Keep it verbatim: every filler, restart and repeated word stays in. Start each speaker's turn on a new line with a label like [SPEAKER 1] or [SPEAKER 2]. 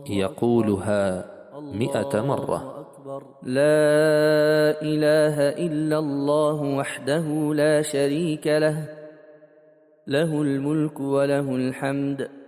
[SPEAKER 1] يقولها مئة مرة.
[SPEAKER 2] لا إله إلا الله وحده لا شريك له، له الملك وله الحمد